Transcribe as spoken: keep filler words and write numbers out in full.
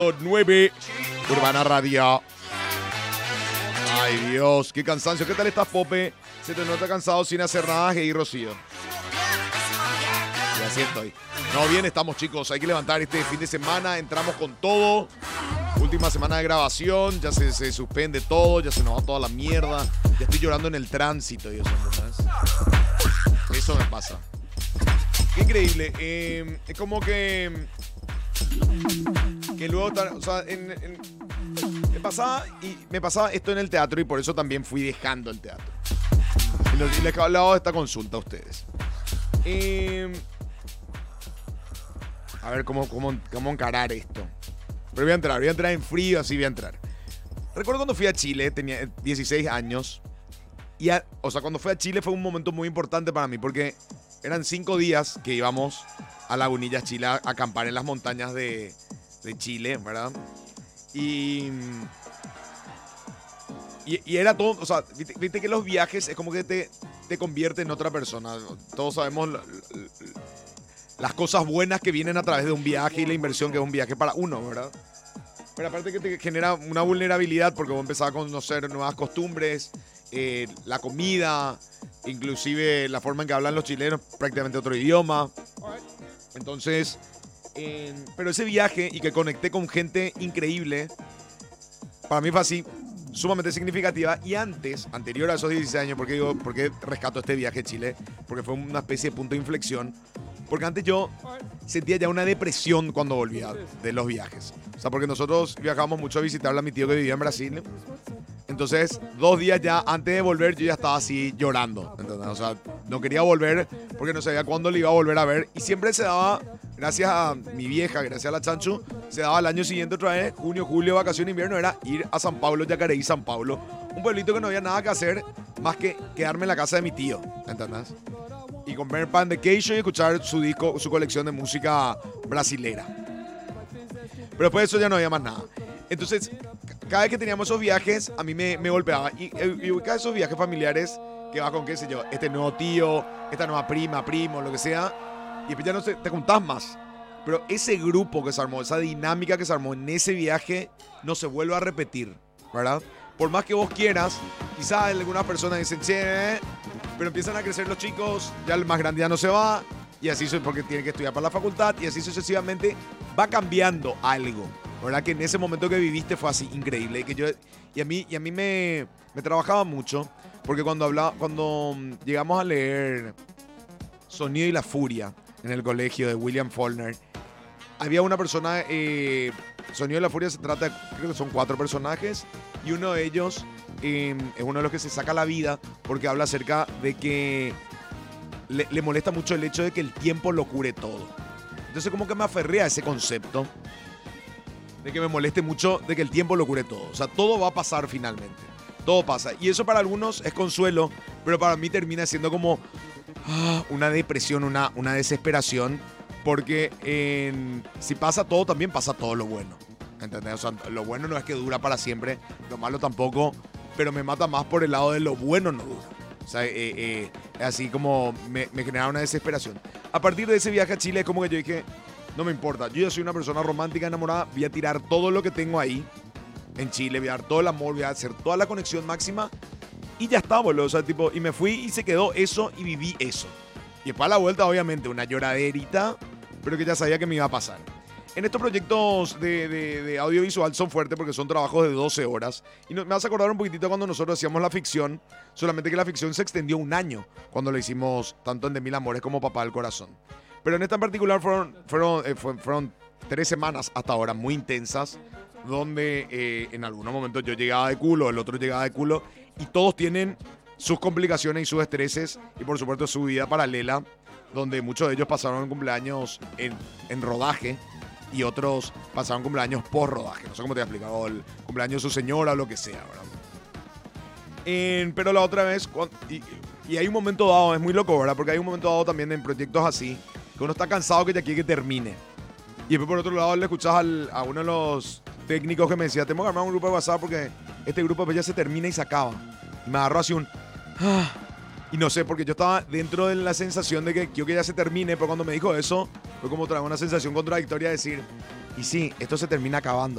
nueve Urbana Radio. Ay, Dios, qué cansancio. ¿Qué tal estás, Pope? Se te nota cansado sin hacer nada, y Rocío. Y así estoy. No, bien estamos, chicos. Hay que levantar este fin de semana. Entramos con todo. Última semana de grabación. Ya se, se suspende todo. Ya se nos va toda la mierda. Ya estoy llorando en el tránsito y eso, ¿entendés? Eso me pasa. Qué increíble. Eh, es como que... Que luego... O sea, en... en Me pasaba, y me pasaba esto en el teatro y por eso también fui dejando el teatro. Y, lo, y les he hablado de esta consulta a ustedes. Eh, a ver cómo, cómo, cómo encarar esto. Pero voy a entrar, voy a entrar en frío, así voy a entrar. Recuerdo cuando fui a Chile, tenía dieciséis años. Y a, o sea, cuando fui a Chile fue un momento muy importante para mí porque eran cinco días que íbamos a Lagunillas, Chile, a acampar en las montañas de, de Chile, ¿verdad? Y, y, y era todo, o sea, viste, viste que los viajes es como que te, te convierte en otra persona. Todos sabemos la, la, las cosas buenas que vienen a través de un viaje y la inversión que es un viaje para uno, ¿verdad? Pero aparte que te genera una vulnerabilidad porque vos empezás a conocer nuevas costumbres, eh, la comida, inclusive la forma en que hablan los chilenos, prácticamente otro idioma. Entonces... Eh, pero ese viaje y que conecté con gente increíble, para mí fue así, sumamente significativa. Y antes, anterior a esos dieciséis años, ¿por qué digo, por qué rescato este viaje a Chile? Porque fue una especie de punto de inflexión. Porque antes yo sentía ya una depresión cuando volvía de los viajes. O sea, porque nosotros viajábamos mucho a visitar a mi tío que vivía en Brasil. Entonces, dos días ya antes de volver, yo ya estaba así llorando. ¿Entendés? O sea, no quería volver porque no sabía cuándo le iba a volver a ver. Y siempre se daba, gracias a mi vieja, gracias a la Chanchu, se daba al año siguiente otra vez, junio, julio, vacación, invierno, era ir a San Pablo, Yacareí, San Pablo. Un pueblito que no había nada que hacer más que quedarme en la casa de mi tío. ¿Entendés? Y comer pan de queijo y escuchar su disco, su colección de música brasilera. Pero después de eso ya no había más nada. Entonces, cada vez que teníamos esos viajes, a mí me, me golpeaba. Y, y cada esos viajes familiares, que va con, qué sé yo, este nuevo tío, esta nueva prima, primo, lo que sea, y ya no te, te juntás más. Pero ese grupo que se armó, esa dinámica que se armó en ese viaje, no se vuelve a repetir, ¿verdad? Por más que vos quieras, quizás algunas personas dicen, che, pero empiezan a crecer los chicos, ya el más grande ya no se va, y así porque tiene que estudiar para la facultad, y así sucesivamente va cambiando algo. ¿Verdad? Que en ese momento que viviste fue así increíble. Y, que yo, y a mí, y a mí me, me trabajaba mucho, porque cuando, hablaba, cuando llegamos a leer Sonido y la Furia en el colegio de William Faulkner, había una persona, eh, Sonido y la Furia se trata, creo que son cuatro personajes, y uno de ellos eh, es uno de los que se saca la vida porque habla acerca de que le, le molesta mucho el hecho de que el tiempo lo cure todo. Entonces como que me aferré a ese concepto de que me moleste mucho de que el tiempo lo cure todo. O sea, todo va a pasar finalmente. Todo pasa. Y eso para algunos es consuelo, pero para mí termina siendo como ah, una depresión, una, una desesperación, porque en, si pasa todo, también pasa todo lo bueno. ¿Entendés? O sea, lo bueno no es que dura para siempre, lo malo tampoco, pero me mata más por el lado de lo bueno no dura. O sea, eh, eh, así como me, me generaba una desesperación. A partir de ese viaje a Chile es como que yo dije... No me importa, yo ya soy una persona romántica enamorada, voy a tirar todo lo que tengo ahí en Chile, voy a dar todo el amor, voy a hacer toda la conexión máxima y ya está, boludo. O sea, tipo, y me fui y se quedó eso y viví eso. Y después a la vuelta, obviamente, una lloraderita, pero que ya sabía que me iba a pasar. En estos proyectos de, de, de audiovisual son fuertes porque son trabajos de doce horas. Y no, me vas a acordar un poquitito cuando nosotros hacíamos la ficción, solamente que la ficción se extendió un año cuando lo hicimos tanto en De Mil Amores como Papá del Corazón. Pero en esta en particular fueron, fueron, eh, fueron tres semanas hasta ahora muy intensas, donde eh, en algunos momentos yo llegaba de culo, el otro llegaba de culo, y todos tienen sus complicaciones y sus estreses, y por supuesto su vida paralela, donde muchos de ellos pasaron cumpleaños en, en rodaje, y otros pasaron cumpleaños por rodaje. No sé cómo te he explicado, el cumpleaños de su señora o lo que sea, ¿verdad? Eh, pero la otra vez, y, y hay un momento dado, es muy loco, ¿verdad? Porque hay un momento dado también en proyectos así, que uno está cansado que ya quiere que termine. Y después por otro lado le escuchás al, a uno de los técnicos que me decía, tengo que armar un grupo de WhatsApp porque este grupo pues ya se termina y se acaba. Y me agarró así un... Ah, y no sé, porque yo estaba dentro de la sensación de que quiero que ya se termine, pero cuando me dijo eso, fue como traer una sensación contradictoria de decir, Y sí, esto se termina acabando.